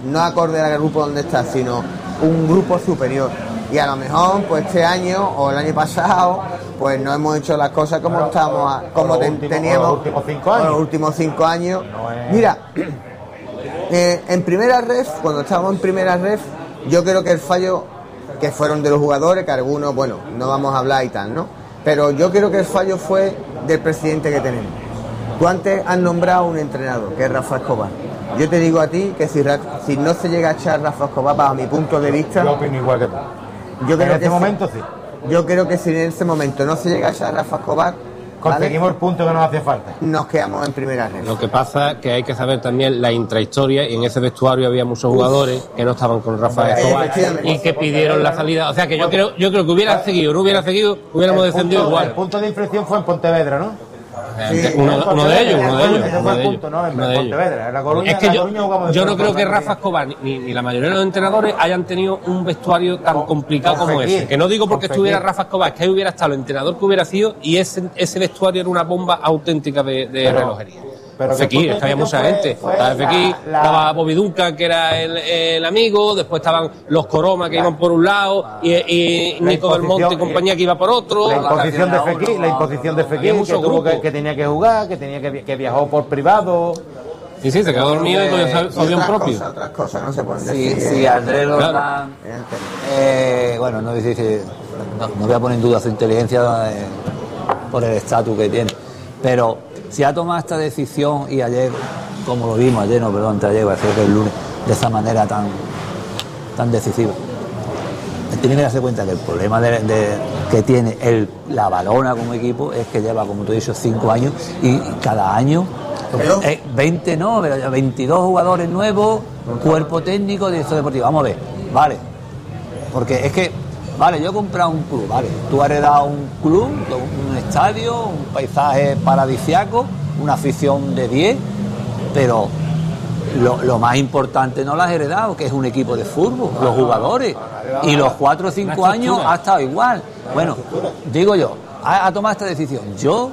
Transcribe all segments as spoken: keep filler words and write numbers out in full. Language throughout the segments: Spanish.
no acorde al grupo donde estás, sino un grupo superior. Y a lo mejor, pues este año o el año pasado, pues no hemos hecho las cosas como claro, estamos, a, como ten, último, teníamos los últimos cinco años. Los últimos cinco años. No es... Mira, eh, en primera ref, cuando estábamos en primera ref, yo creo que el fallo, que fueron de los jugadores, que algunos, bueno, no vamos a hablar y tal, ¿no? Pero yo creo que el fallo fue del presidente que tenemos. Tú antes has nombrado un entrenador, que es Rafa Escobar. Yo te digo a ti que si, si no se llega a echar Rafa Escobar, bajo mi punto de vista... Yo opino igual que tú. Yo creo en este que momento si, sí. Yo creo que si en ese momento no se llega a echar Rafa Escobar... Conseguimos ¿vale? el punto que nos hace falta. Nos quedamos en primera red. Lo que pasa es que hay que saber también la intrahistoria, y en ese vestuario había muchos jugadores Uf. que no estaban con Rafa Escobar y que pidieron la salida. O sea que yo creo, yo creo que hubiera seguido, no hubiera seguido, hubiéramos el descendido punto, igual. El punto de inflexión fue en Pontevedra, ¿no? Sí, uno, uno de ellos, uno de ellos. Ese fue el punto, ¿no? En Pontevedra, en La Coruña. Es que la yo, Coruña jugamos yo no creo que Rafa Escobar ni, ni la mayoría de los entrenadores hayan tenido un vestuario tan complicado como ese. Que no digo porque estuviera Rafa Escobar, es que ahí hubiera estado el entrenador que hubiera sido y ese, ese vestuario era una bomba auténtica de, de pero, relojería. Pero Fekir, es que había mucha fue, gente. Fue estaba Fekir, la... estaba Bobby Duncan, que era el, el amigo, después estaban los Coroma, que la... iban por un lado, y, y Nico del Monte y compañía, que iba por otro. La imposición de Fekir, la imposición de Fekir, que, tuvo que, que tenía que jugar, que tenía que, que viajó por privado. Sí, sí, se quedó dormido y con su avión propio. Cosa, otras cosas no se pueden sí, decir. Sí, Andrés Lozán, eh, bueno, no, dice, no, no voy a poner en duda su inteligencia eh, por el estatus que tiene, pero si ha tomado esta decisión y ayer, como lo vimos ayer, no, perdón, ayer, va a ser que el lunes, de esa manera tan, tan decisiva, tiene que darse cuenta que el problema de, de, que tiene el, la Balona como equipo es que lleva, como tú dices, cinco años y cada año eh, veinte, no, pero veintidós jugadores nuevos, cuerpo técnico, director deportivo. Vamos a ver, vale, porque es que vale, yo he comprado un club, vale, tú has heredado un club, un estadio, un paisaje paradisiaco, una afición de diez, pero lo, lo más importante no lo has heredado, que es un equipo de fútbol, los jugadores, y los cuatro o cinco años ha estado igual. Bueno, digo yo, ha, ha tomado esta decisión, yo,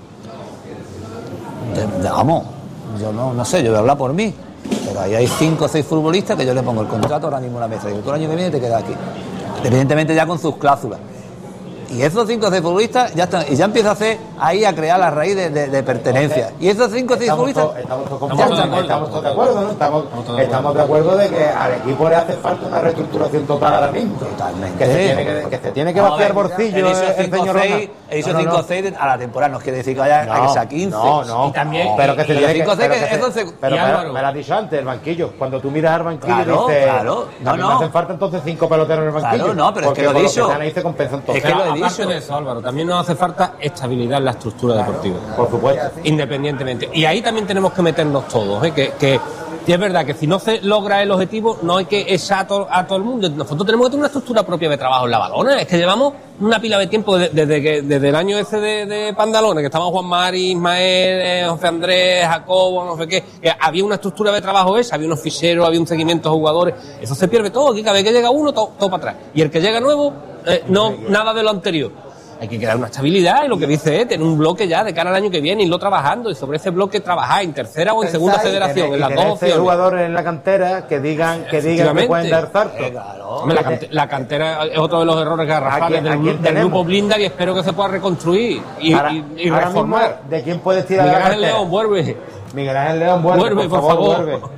de, de, vamos, yo no, no sé, yo voy a hablar por mí, pero ahí hay cinco o seis futbolistas que yo le pongo el contrato ahora mismo en la mesa, y tú el año que viene te quedas aquí. Evidentemente ya con sus cláusulas. Y esos cinco o seis futbolistas ya están, y ya empieza a hacer ahí a crear la raíz de, de, de pertenencia. Y esos cinco o seis futbolistas estamos todos de acuerdo, ¿no? Estamos, estamos de acuerdo de que al equipo le hace falta una reestructuración total ahora mismo. Totalmente. Que se tiene que, que, se tiene que vaciar bolsillo el señor seis, esos cinco o seis a la temporada, no quiere decir que vaya a que sea quince. No, no. Y también, pero que se tiene que eso se pero me lo has dicho antes, el banquillo. Cuando tú miras al banquillo claro, y dices, claro, no, no. me hacen falta entonces cinco peloteros en el banquillo. Claro, no, pero es que lo he dicho. Ahí se compensan todos. Es que lo he dicho. Aparte de eso, Álvaro, también nos hace falta estabilidad en la estructura claro, deportiva. Por supuesto. Independientemente. Y ahí también tenemos que meternos todos, ¿eh? que, que, que es verdad que si no se logra el objetivo, no hay que echar a, to, a todo el mundo. Nosotros tenemos que tener una estructura propia de trabajo en la Balona. Es que llevamos una pila de tiempo desde, desde, que, desde el año ese de, de Pandalones, que estaban Juan Mari, Ismael, eh, José Andrés, Jacobo, no sé qué, que había una estructura de trabajo esa, había unos ficheros, había un seguimiento a jugadores. Eso se pierde todo. Aquí cada vez que llega uno, todo, todo para atrás. Y el que llega nuevo, eh, no nada de lo anterior. Hay que crear una estabilidad y lo que dice es tener un bloque ya de cara al año que viene, irlo trabajando y sobre ese bloque trabajar en tercera o en segunda federación, en las dos opciones. Jugadores en la cantera que digan que digan que pueden dar salto. Eh, claro. la, cante, la cantera es otro de los errores garrafales del, del grupo Blindar y espero que se pueda reconstruir y, ahora, y, y reformar. Mismo, ¿de quién puedes tirar Miguel la Ángel León, vuelve. Miguel Ángel León, vuelve. Vuelve, por, por favor. favor. Vuelve.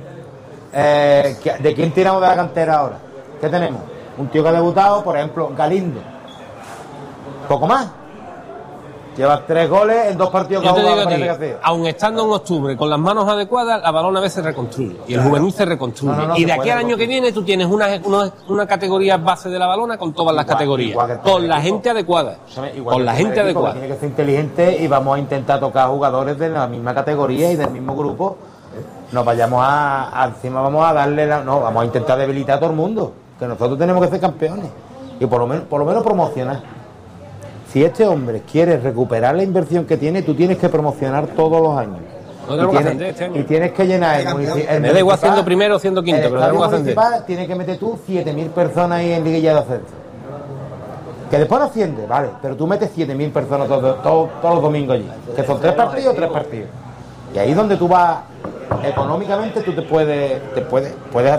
Eh, ¿De quién tiramos de la cantera ahora? ¿Qué tenemos? Un tío que ha debutado, por ejemplo, Galindo. Poco más. Lleva tres goles en dos partidos que ha jugado. Aun estando en octubre con las manos adecuadas, la Balona a veces reconstruye y el juvenil se reconstruye. No, no, no, y de aquí al año que viene tú tienes una, una, una categoría base de la Balona con todas las igual, categorías, igual con la gente equipo. adecuada. Igual con la gente adecuada. Tiene que ser inteligente y vamos a intentar tocar jugadores de la misma categoría y del mismo grupo. Nos vayamos a, a encima vamos a darle la, no, vamos a intentar debilitar a todo el mundo, que nosotros tenemos que ser campeones y por lo menos, por lo menos promocionar. Si este hombre quiere recuperar la inversión que tiene, tú tienes que promocionar todos los años. No y, tienes, este año. y tienes que llenar el municipio. Me da igual siendo primero o siendo quinto, pero tenemos que ascender. Tienes que meter tú siete mil personas ahí en liguilla de ascenso. Que después no asciende, vale, pero tú metes siete mil personas todos, todos, todos los domingos allí. Que son tres partidos, tres partidos. Y ahí donde tú vas, económicamente tú te puedes, te puedes, puedes